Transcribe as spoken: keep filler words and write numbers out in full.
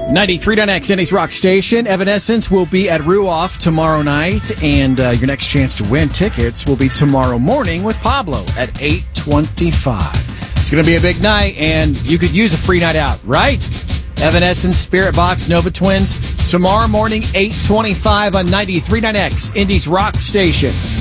ninety-three point nine X, Indy's Rock Station. Evanescence will be at Ruoff tomorrow night, and uh, your next chance to win tickets will be tomorrow morning with Pablo at eight twenty-five. It's going to be a big night, and you could use a free night out, right? Evanescence, Spirit Box, Nova Twins, tomorrow morning, eight twenty-five on ninety-three point nine X, Indy's Rock Station.